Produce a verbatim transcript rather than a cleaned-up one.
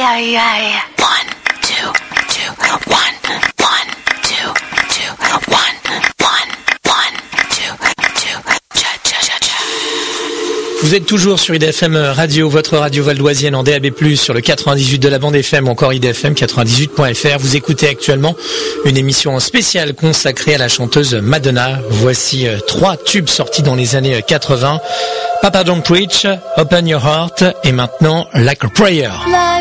aïe, aïe. One, two, two, one, one, two, two, one, one, one, two, two, cha, cha, cha, cha. Vous êtes toujours sur I D F M Radio, votre radio valdoisienne en D A B plus, sur le quatre-vingt-dix-huit de la bande F M ou encore I D F M quatre-vingt-dix-huit point F R. Vous écoutez actuellement une émission spéciale consacrée à la chanteuse Madonna. Voici euh, trois tubes sortis dans les années quatre-vingts. Papa Don't Preach, Open Your Heart et maintenant Like a Prayer. Like